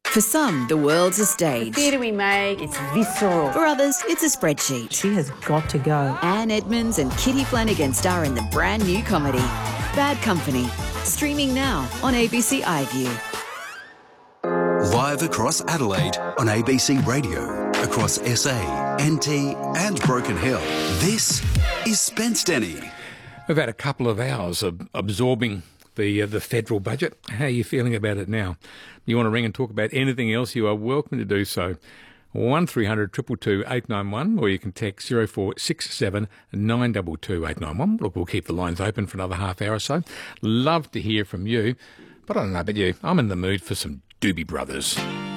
For some, the world's a stage. The theatre we make, it's visceral. For others, it's a spreadsheet. She has got to go. Anne Edmonds and Kitty Flanagan star in the brand new comedy, Bad Company, streaming now on ABC iView. Live across Adelaide on ABC Radio, across SA, NT and Broken Hill. This is Spence Denny. We've had a couple of hours of absorbing the federal budget. How are you feeling about it now? You want to ring and talk about anything else, you are welcome to do so. 1300 222 891, or you can text 0467 922 891. Look, we'll keep the lines open for another half hour or so. Love to hear from you, but I don't know about you. I'm in the mood for some Doobie Brothers.